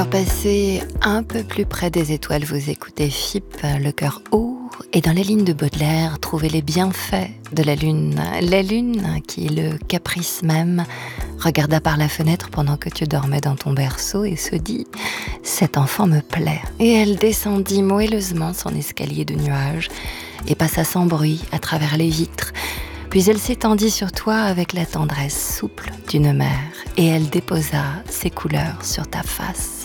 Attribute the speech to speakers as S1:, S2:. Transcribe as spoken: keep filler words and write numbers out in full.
S1: Passer un peu plus près des étoiles, vous écoutez F I P, le cœur ouvre, et dans les lignes de Baudelaire, trouvez les bienfaits de la lune. La lune, qui est le caprice même, regarda par la fenêtre pendant que tu dormais dans ton berceau et se dit « Cet enfant me plaît ». Et elle descendit moelleusement son escalier de nuages et passa sans bruit à travers les vitres. Puis elle s'étendit sur toi avec la tendresse souple d'une mère et elle déposa ses couleurs sur ta face.